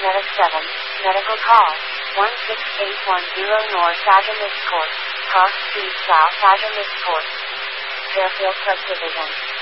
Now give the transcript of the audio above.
Medic 7, medical call, 16810 North Agamis Court, Cross Street South Agamis Court, Fairfield Subdivision.